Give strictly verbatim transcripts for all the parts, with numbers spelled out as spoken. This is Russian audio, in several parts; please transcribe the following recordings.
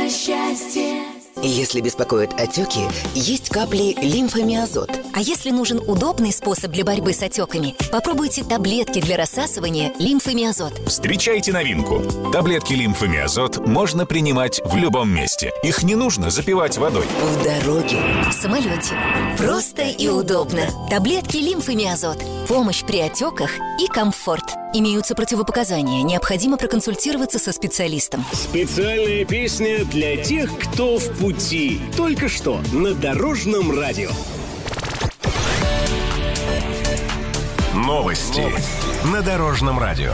счастье. Если беспокоят отеки, есть капли лимфомиазот. А если нужен удобный способ для борьбы с отеками, попробуйте таблетки для рассасывания лимфомиазот. Встречайте новинку. Таблетки лимфомиазот можно принимать в любом месте. Их не нужно запивать водой. В дороге, в самолете. Просто и удобно. Таблетки лимфомиазот. Помощь при отеках и комфорт. Имеются противопоказания. Необходимо проконсультироваться со специалистом. Специальная песня для тех, кто в пути. Только что на Дорожном радио. Новости на Дорожном радио.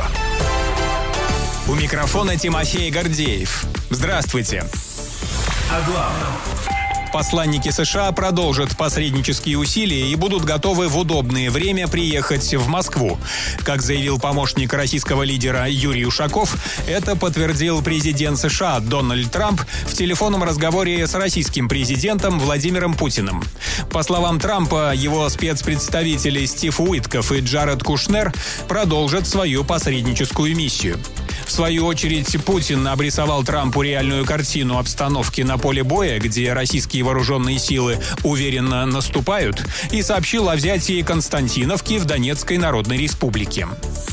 У микрофона Тимофей Гордеев. Здравствуйте. О главном. Посланники США продолжат посреднические усилия и будут готовы в удобное время приехать в Москву. Как заявил помощник российского лидера Юрий Ушаков, это подтвердил президент США Дональд Трамп в телефонном разговоре с российским президентом Владимиром Путиным. По словам Трампа, его спецпредставители Стив Уитков и Джаред Кушнер продолжат свою посредническую миссию. В свою очередь, Путин обрисовал Трампу реальную картину обстановки на поле боя, где российские вооруженные силы уверенно наступают, и сообщил о взятии Константиновки в Донецкой Народной Республике.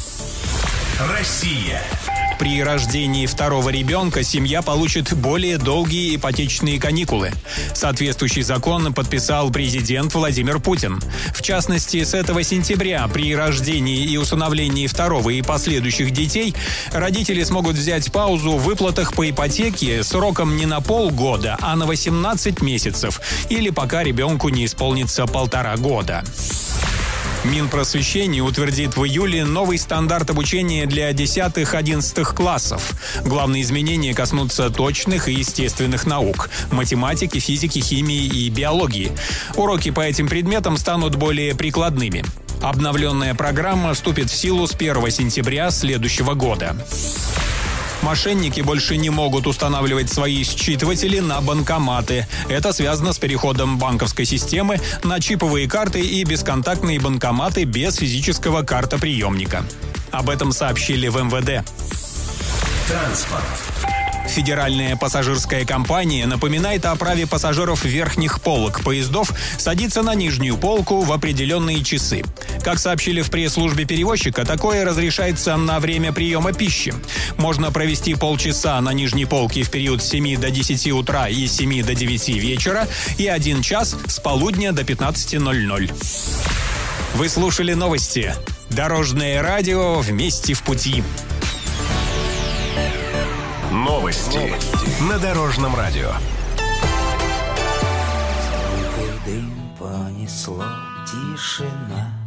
Россия. При рождении второго ребенка семья получит более долгие ипотечные каникулы. Соответствующий закон подписал президент Владимир Путин. В частности, с этого сентября при рождении и усыновлении второго и последующих детей родители смогут взять паузу в выплатах по ипотеке сроком не на полгода, а на восемнадцать месяцев, или пока ребенку не исполнится полтора года. Минпросвещение утвердит в июле новый стандарт обучения для десятых-одиннадцатых классов. Главные изменения коснутся точных и естественных наук – математики, физики, химии и биологии. Уроки по этим предметам станут более прикладными. Обновленная программа вступит в силу с первого сентября следующего года. Мошенники больше не могут устанавливать свои считыватели на банкоматы. Это связано с переходом банковской системы на чиповые карты и бесконтактные банкоматы без физического картоприемника. Об этом сообщили в эм вэ дэ. Транспорт. Федеральная пассажирская компания напоминает о праве пассажиров верхних полок поездов садиться на нижнюю полку в определенные часы. Как сообщили в пресс-службе перевозчика, такое разрешается на время приема пищи. Можно провести полчаса на нижней полке в период с семи до десяти утра и с семи до девяти вечера и один час с полудня до пятнадцати ноль-ноль. Вы слушали новости. Дорожное радио «Вместе в пути». Новости, Новости на Дорожном радио. Дым понесло, тишина.